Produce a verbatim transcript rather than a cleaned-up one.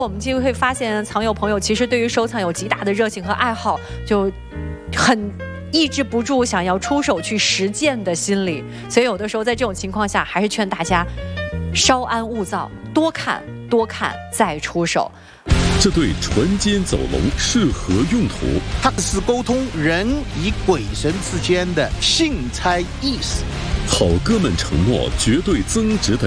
我们就会发现，藏友朋友其实对于收藏有极大的热情和爱好，就很抑制不住想要出手去实践的心理。所以有的时候在这种情况下，还是劝大家稍安勿躁，多看多看再出手。 这对船间走龙是何用途？ 它是沟通人与鬼神之间的信差意识。 好哥们承诺绝对增值的